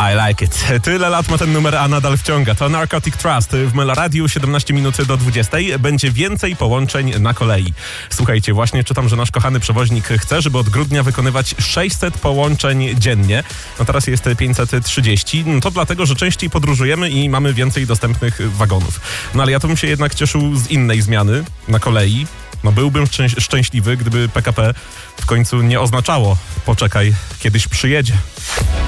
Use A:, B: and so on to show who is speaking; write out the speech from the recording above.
A: I like it. Tyle lat ma ten numer, a nadal wciąga. To Narcotic Trust w Meloradiu, 17 minut do 20. Będzie więcej połączeń na kolei. Słuchajcie, właśnie czytam, że nasz kochany przewoźnik chce, żeby od grudnia wykonywać 600 połączeń dziennie. No teraz jest 530. To dlatego, że częściej podróżujemy i mamy więcej dostępnych wagonów. No ale ja to bym się jednak cieszył z innej zmiany na kolei. No byłbym szczęśliwy, gdyby PKP w końcu nie oznaczało poczekaj, kiedyś przyjedzie.